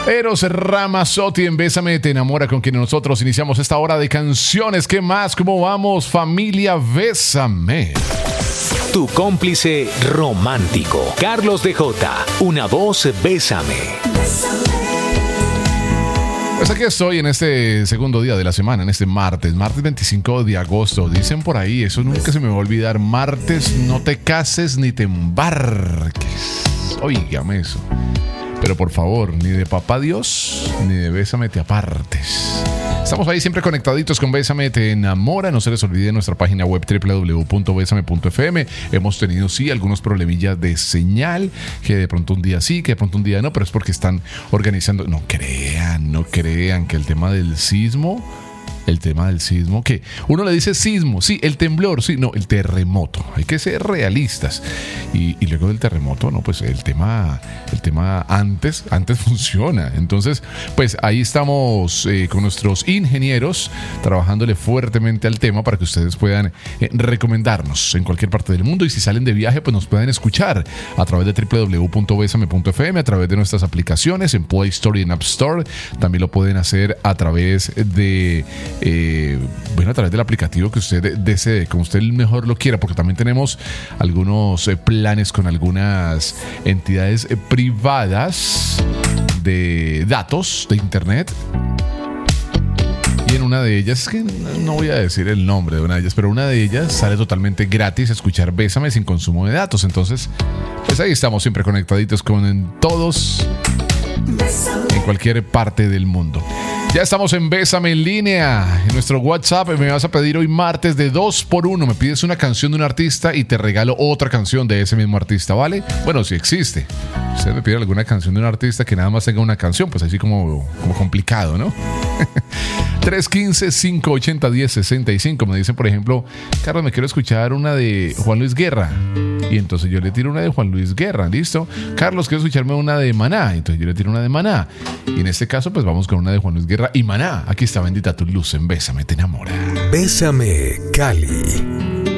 Eros Ramazzotti en Bésame Te Enamora, con quien nosotros iniciamos esta hora de canciones. ¿Qué más? ¿Cómo vamos, familia? Bésame. Tu cómplice romántico, Carlos DJ, una voz Bésame. Pues aquí estoy en este segundo día de la semana, en este martes 25 de agosto. Dicen por ahí, eso nunca se me va a olvidar: martes, no te cases ni te embarques. Óigame eso. Pero por favor, ni de papá Dios, ni de Bésame te apartes. Estamos ahí siempre conectaditos con Bésame Te Enamora. No se les olvide nuestra página web www.besame.fm. Hemos tenido, sí, algunos problemillas de señal, que de pronto un día sí, que de pronto un día no, pero es porque están organizando. No crean que el tema del sismo, que uno le dice sismo, sí, el temblor, sí, no, el terremoto. Hay que ser realistas. Y luego del terremoto, no, pues el tema antes funciona. Entonces, pues ahí estamos con nuestros ingenieros trabajándole fuertemente al tema para que ustedes puedan recomendarnos en cualquier parte del mundo, y si salen de viaje, pues nos pueden escuchar a través de www.besame.fm, a través de nuestras aplicaciones en Play Store y en App Store. También lo pueden hacer a través de a través del aplicativo que usted desee, como usted mejor lo quiera, porque también tenemos algunos planes con algunas entidades privadas de datos de internet. Y en una de ellas, es que no voy a decir el nombre de una de ellas, pero una de ellas sale totalmente gratis escuchar Bésame sin consumo de datos. Entonces, pues ahí estamos siempre conectaditos con todos en cualquier parte del mundo. Ya estamos en Bésame en línea. En nuestro WhatsApp me vas a pedir hoy martes de 2x1. Me pides una canción de un artista y te regalo otra canción de ese mismo artista, ¿vale? Bueno, si existe. Si usted me pide alguna canción de un artista que nada más tenga una canción, pues así como complicado, ¿no? 315-580-1065. Me dicen, por ejemplo, Carlos, me quiero escuchar una de Juan Luis Guerra. Y entonces yo le tiro una de Juan Luis Guerra, ¿listo? Carlos, quiero escucharme una de Maná. Entonces yo le tiro una de Maná. Y en este caso, pues vamos con una de Juan Luis Guerra y Maná. Aquí está Bendita tu luz en Bésame Te Enamora. Bésame, Cali.